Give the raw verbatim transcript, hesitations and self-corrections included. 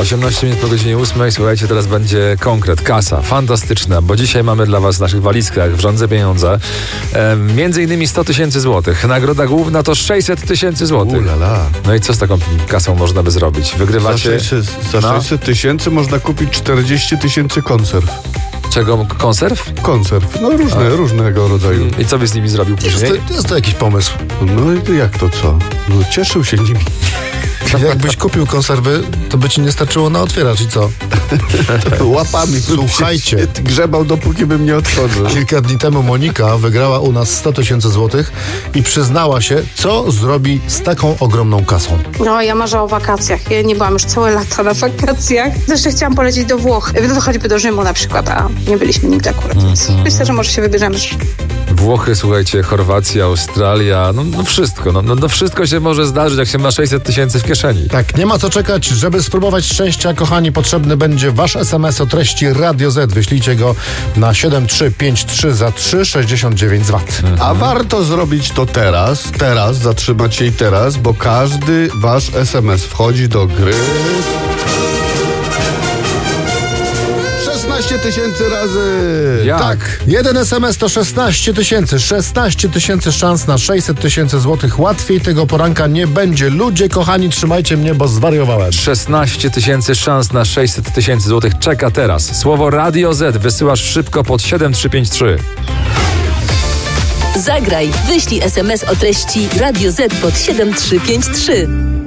osiemnaście minut po godzinie ósmej. Słuchajcie, teraz będzie konkret, kasa, fantastyczna, bo dzisiaj mamy dla was w naszych walizkach w rządze pieniądze e, między innymi sto tysięcy złotych. Nagroda główna to sześćset tysięcy złotych. Ulala. No i co z taką kasą można by zrobić? Wygrywacie... Za sześćset tysięcy no. można kupić czterdzieści tysięcy konserw. Czego? Konserw? Konserw. No różne, A. różnego rodzaju. I co by z nimi zrobił później? Jest to, jest to jakiś pomysł. No i jak to co? No cieszył się nimi. Jakbyś kupił konserwy, to by ci nie starczyło na otwieracz i co? Łapami. Słuchajcie. Grzebał, dopóki bym nie otworzył. Kilka dni temu Monika wygrała u nas sto tysięcy złotych i przyznała się, co zrobi z taką ogromną kasą. No, ja marzę o wakacjach. Ja nie byłam już całe lata na wakacjach. Zresztą chciałam polecieć do Włoch. No, choćby do Rzymu na przykład, a nie byliśmy nigdy akurat. Mm-hmm. Myślę, że może się wybierzemy. Włochy, słuchajcie, Chorwacja, Australia, no, no wszystko. No, no, no wszystko się może zdarzyć, jak się ma sześćset tysięcy w kieszeni. Tak, nie ma co czekać, żeby spróbować szczęścia, kochani. Potrzebny będzie wasz es em es o treści Radio Z. Wyślijcie go na siedem trzy pięć trzy za trzy sześćdziesiąt dziewięć złotych. Mhm. A warto zrobić to teraz, teraz, zatrzymać się i teraz, bo każdy wasz es em es wchodzi do gry... szesnaście tysięcy razy! Jak? Tak. Jeden es em es to szesnaście tysięcy. szesnaście tysięcy szans na sześćset tysięcy złotych. Łatwiej tego poranka nie będzie. Ludzie, kochani, trzymajcie mnie, bo zwariowałem. szesnaście tysięcy szans na sześćset tysięcy złotych czeka teraz. Słowo Radio Z wysyłasz szybko pod siedem trzy pięć trzy. Zagraj. Wyślij es em es o treści Radio Z pod siedem trzy pięć trzy.